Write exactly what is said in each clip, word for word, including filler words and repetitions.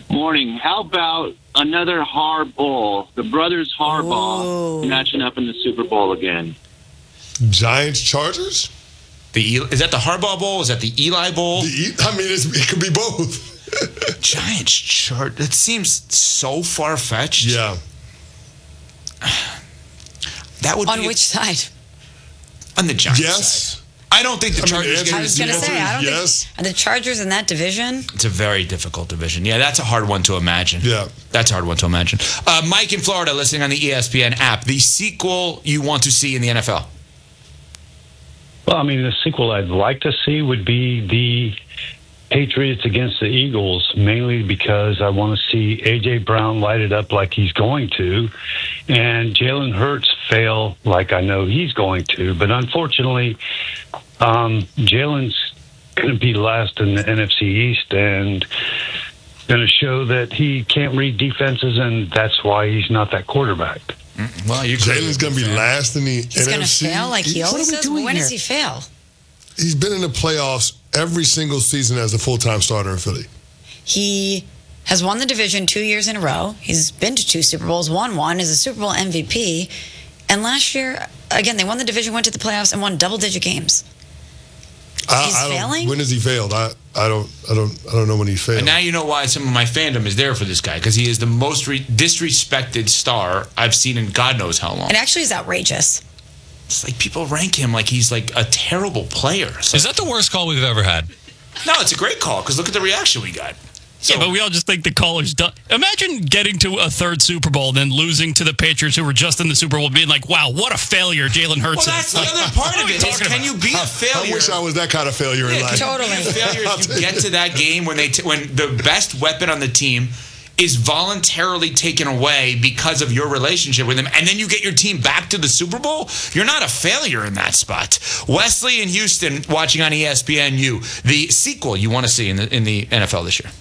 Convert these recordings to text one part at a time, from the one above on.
Morning. How about another Harbaugh, the brothers Harbaugh, Ooh. matching up in the Super Bowl again? Giants Chargers? The Is that the Harbaugh Bowl? Is that the Eli Bowl? The, I mean, it's, it could be both. Giants chart. It seems so far fetched. Yeah. That would On be which side? on the Giants Yes. side. I don't think the I mean, Chargers. the get I answer was is going to yes. say, I don't Yes. think. Are the Chargers in that division? It's a very difficult division. Yeah, that's a hard one to imagine. Yeah. That's a hard one to imagine. Uh, Mike in Florida, listening on the E S P N app. The sequel you want to see in the N F L? Well, I mean, the sequel I'd like to see would be the Patriots against the Eagles, mainly because I want to see A J. Brown light it up like he's going to, and Jalen Hurts fail like I know he's going to. But unfortunately, um, Jalen's going to be last in the N F C East and going to show that he can't read defenses, and that's why he's not that quarterback. Well, you Jalen's going to be last in the He's N going F C. to fail like he What always are we does? doing When here? does he fail? He's been in the playoffs every single season as a full-time starter in Philly. He has won the division two years in a row. He's been to two Super Bowls, won one, is a Super Bowl M V P. And last year, again, they won the division, went to the playoffs, and won double-digit games. I, He's I don't, failing? When has he failed? I, I don't I don't I don't know when he failed. And now you know why some of my fandom is there for this guy, because he is the most re- disrespected star I've seen in God knows how long. It actually is outrageous. It's like people rank him like he's like a terrible player. So, Is that the worst call we've ever had? no, it's a great call, because look at the reaction we got. Yeah, but we all just think the caller's done. Imagine getting to a third Super Bowl, then losing to the Patriots, who were just in the Super Bowl, being like, "Wow, what a failure Jalen Hurts Well, is." that's the other part What of are we it. Is talking can about? you be a failure? I wish I was that kind of failure in Yeah, life. Totally. Can you be a failure I'll if tell you you. get to that game when they t- when the best weapon on the team is voluntarily taken away because of your relationship with him, and then you get your team back to the Super Bowl? You're not a failure in that spot. Wesley in Houston, watching on E S P N U, the sequel you want to see in the in the N F L this year.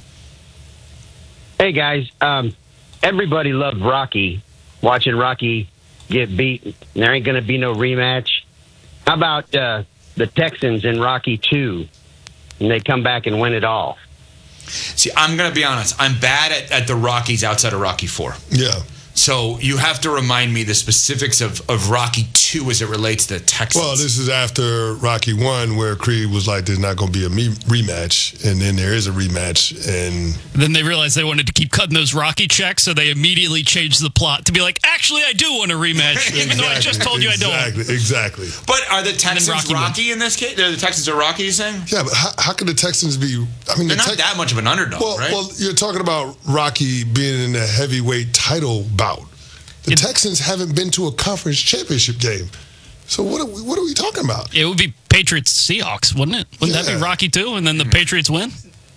Hey, guys. Um, everybody loved Rocky, watching Rocky get beat. There ain't going to be no rematch. How about uh, the Texans in Rocky two, and they come back and win it all? See, I'm going to be honest. I'm bad at, at the Rockies outside of Rocky four. Yeah. So you have to remind me the specifics of, of Rocky two as it relates to the Texans. Well, this is after Rocky one, where Creed was like, "There's not going to be a me- rematch," and then there is a rematch, and Then they realized they wanted to keep cutting those Rocky checks, so they immediately changed the plot to be like, "Actually, I do want a rematch, even though I just told you I don't." Exactly, exactly. But are the Texans Rocky Rocky, wins. in this case? Are the Texans are Rocky, you saying? Yeah, but how, how could the Texans be? I mean, They're the not Tex- that much of an underdog, Well, right? well, you're talking about Rocky being in a heavyweight title bout. The It- Texans haven't been to a conference championship game. So what are we, what are we talking about? It would be Patriots Seahawks, wouldn't it? Wouldn't that Yeah. be Rocky too? And then the Patriots win?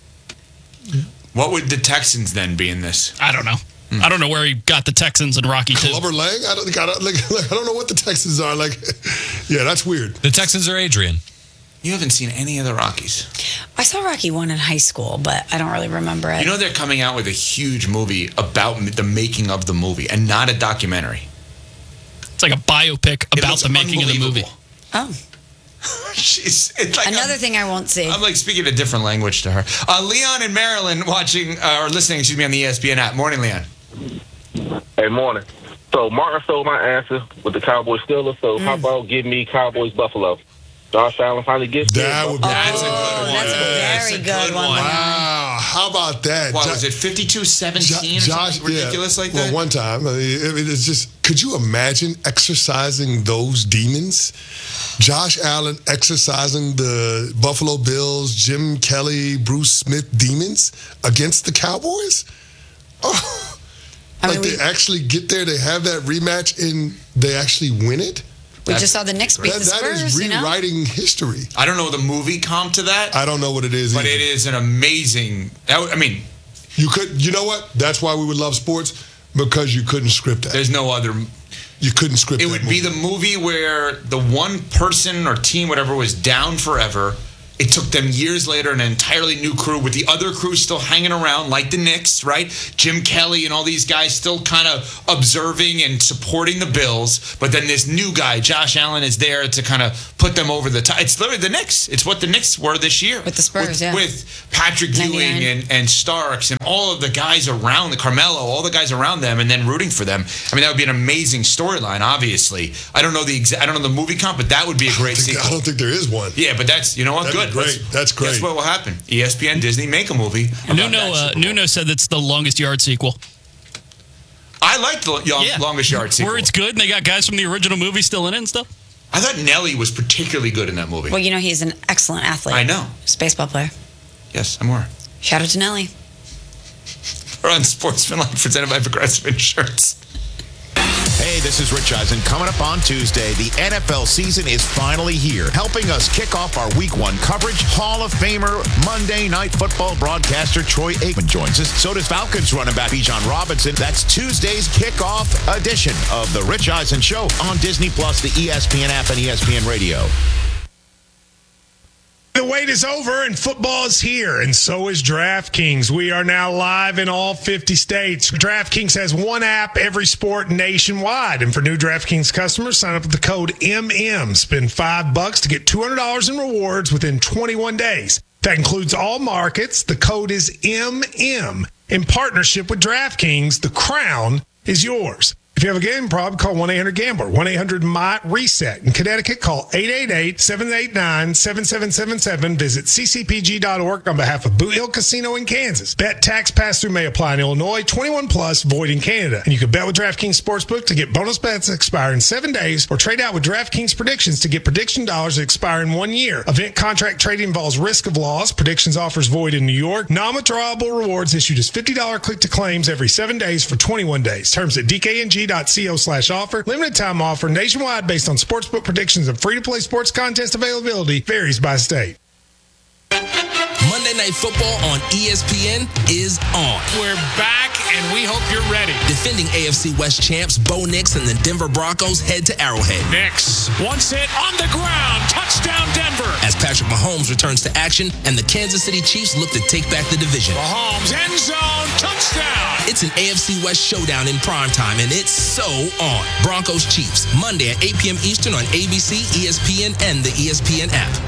What would the Texans then be in this? I don't know. I don't know where he got the Texans and Rocky two. Clubber Lang? I don't think I don't, like, like, I don't know what the Texans are like. Yeah, that's weird. The Texans are Adrian. You haven't seen any of the Rockies. I saw Rocky one in high school, but I don't really remember it. You know they're coming out with a huge movie about the making of the movie, and not a documentary. It's like a biopic It about looks the making of the movie. unbelievable. oh, She's, it's like another I'm, thing I won't see. I'm like speaking a different language to her. Uh, Leon in Maryland, watching uh, or listening, excuse me, on the E S P N app. Morning, Leon. Hey, morning. So Martin stole my answer with the Cowboys Steelers. So how about give me Cowboys Buffalo? Josh Allen finally gets That there. would be That's a good. good one. that's a very That's a good, good one. one. Leon. Wow, how about that? What Jo- was it, fifty-two seventeen Jo- or something ridiculous yeah. like that? Well, one time, I mean, I mean, it's just, could you imagine exercising those demons? Josh Allen exercising the Buffalo Bills, Jim Kelly, Bruce Smith demons against the Cowboys? Oh, I like mean, we, they actually get there, they have that rematch, and they actually win it? we just saw the Knicks beat That, the that Spurs, is you know? rewriting history. I don't know the movie comp to that, I don't know what it is but either. it is an amazing. that would- I mean, You could, you know what? That's why we would love sports, because you couldn't script that. there's no other. You couldn't script It that would movie. be the movie where the one person or team, whatever, was down forever. It took them years later, an entirely new crew with the other crew still hanging around, like the Knicks, right? Jim Kelly and all these guys still kind of observing and supporting the Bills. But then this new guy, Josh Allen, is there to kind of put them over the top. It's literally the Knicks. It's what the Knicks were this year. With the Spurs, with, yeah. With Patrick ninety-nine. Ewing and, and Starks and all of the guys around, the Carmelo, all the guys around them, and then rooting for them. I mean, that would be an amazing storyline, obviously. I don't know the exa- I don't know the movie comp, but that would be a great I think, sequel. I don't think there is one. Yeah, but that's, you know what, That'd good. be great. Let's- That's great. Guess what will happen? E S P N, Disney, make a movie. about Nuno, that uh, Super Bowl. Nuno said that's the longest yard sequel. I like the young, Yeah. longest yard sequel. Where it's good and they got guys from the original movie still in it and stuff. I thought Nelly was particularly good in that movie. Well, you know, he's an excellent athlete. I know. He's a baseball player. Yes, I'm aware. Shout out to Nelly. We're on Sportsmanlike presented by Progressive Insurance. Hey, this is Rich Eisen. Coming up on Tuesday, the N F L season is finally here. Helping us kick off our week one coverage, Hall of Famer, Monday Night Football broadcaster Troy Aikman joins us. So does Falcons running back Bijan Robinson. That's Tuesday's kickoff edition of the Rich Eisen Show on Disney Plus, the E S P N app, and E S P N Radio. The wait is over and football is here, and so is DraftKings. We are now live in all fifty states. DraftKings has one app, every sport nationwide. And for new DraftKings customers, sign up with the code M M. Spend five bucks to get two hundred dollars in rewards within twenty-one days. That includes all markets. The code is M M. In partnership with DraftKings, the crown is yours. If you have a gambling problem, call one eight hundred gambler, one eight hundred M Y reset. In Connecticut, call eight eight eight, seven eight nine, seven seven seven seven. Visit c c p g dot org on behalf of Boot Hill Casino in Kansas. Bet tax pass-through may apply in Illinois, twenty-one plus, void in Canada. And you can bet with DraftKings Sportsbook to get bonus bets that expire in seven days or trade out with DraftKings Predictions to get prediction dollars that expire in one year. Event contract trading involves risk of loss. Predictions offers void in New York. Non-withdrawable rewards issued as fifty dollars click to claims every seven days for twenty-one days. Terms at d k n g dot co slash offer. Limited time offer nationwide based on sportsbook predictions and free-to-play sports contest availability varies by state. Monday Night Football on E S P N is on. We're back, and we hope you're ready. Defending A F C West champs Bo Nix and the Denver Broncos head to Arrowhead. Nix, once hit on the ground, touchdown Denver. As Patrick Mahomes returns to action and the Kansas City Chiefs look to take back the division. Mahomes, end zone, touchdown. It's an A F C West showdown in primetime, and it's so on. Broncos Chiefs, Monday at eight p.m. Eastern on A B C, E S P N, and the E S P N app.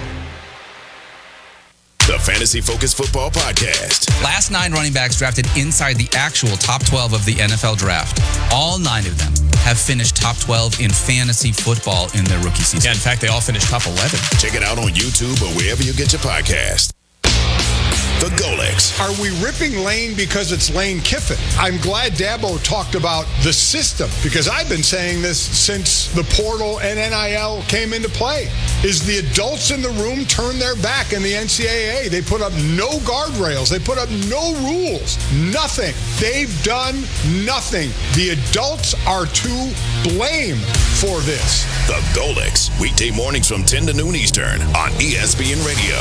The Fantasy Focus Football Podcast. Last nine running backs drafted inside the actual top twelve of the N F L draft. All nine of them have finished top twelve in fantasy football in their rookie season. Yeah, in fact, they all finished top eleven. Check it out on YouTube or wherever you get your podcast. The Golex. Are we ripping Lane because it's Lane Kiffin? I'm glad Dabo talked about the system, because I've been saying this since the portal and N I L came into play. Is the adults in the room turn their back in the N C double A? They put up no guardrails. They put up no rules. Nothing. They've done nothing. The adults are to blame for this. The Golex. Weekday mornings from ten to noon Eastern on E S P N Radio.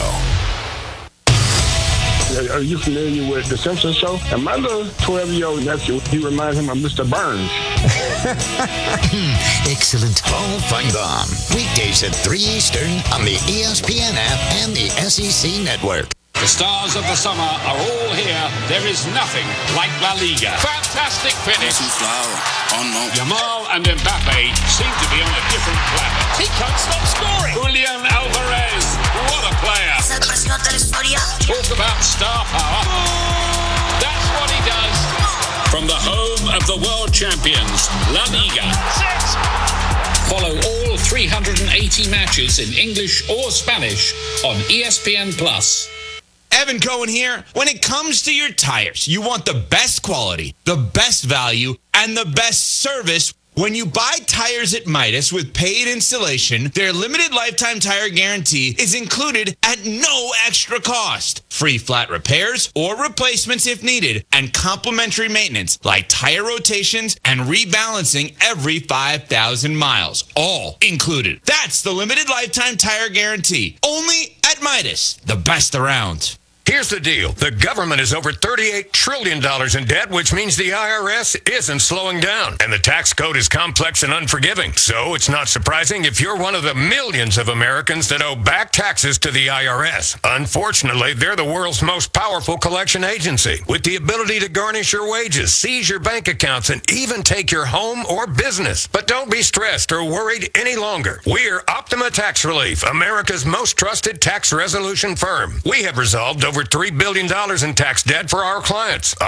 Are you familiar with The Simpsons show? And my little twelve-year-old nephew, he reminds him of Mister Burns. Excellent. Paul Feinbaum. Weekdays at three Eastern on the E S P N app and the S E C network. The stars of the summer are all here. There is nothing like La Liga. Fantastic finish. Yamal and Mbappe seem to be on a different planet. He can't stop scoring. Julian Alvarez, what a player. Talk about star power. That's what he does. From the home of the world champions, La Liga. Follow all three hundred eighty matches in English or Spanish on E S P N Plus. Evan Cohen here. When it comes to your tires, you want the best quality, the best value, and the best service. When you buy tires at Midas with paid installation, their limited lifetime tire guarantee is included at no extra cost. Free flat repairs or replacements if needed, and complimentary maintenance like tire rotations and rebalancing every five thousand miles. All included. That's the limited lifetime tire guarantee. Only at Midas, the best around. Here's the deal. The government is over thirty-eight trillion dollars in debt, which means the I R S isn't slowing down. And the tax code is complex and unforgiving. So it's not surprising if you're one of the millions of Americans that owe back taxes to the I R S. Unfortunately, they're the world's most powerful collection agency, with the ability to garnish your wages, seize your bank accounts, and even take your home or business. But don't be stressed or worried any longer. We're Optima Tax Relief, America's most trusted tax resolution firm. We have resolved over three billion dollars in tax debt for our clients.